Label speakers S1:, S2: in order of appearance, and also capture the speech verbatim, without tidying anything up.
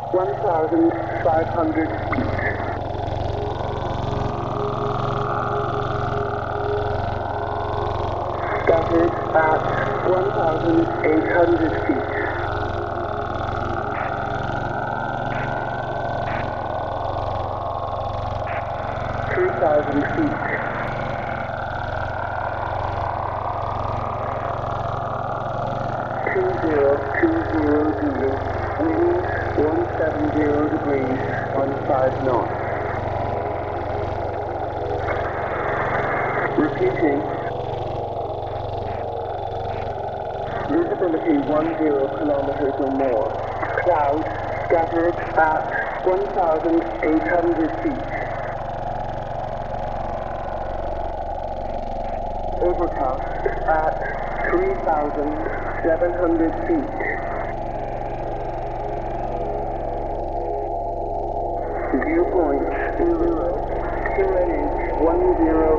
S1: one thousand five hundred feet. Scattered at one thousand eight hundred feet. three thousand feet. two zero two zero zero, wind one seventy degrees, fifteen knots. Repeating. Visibility ten kilometers or more. Clouds scattered at one thousand eight hundred feet. Overcast at three thousand seven hundred feet. Viewpoint zero, Q N H one zero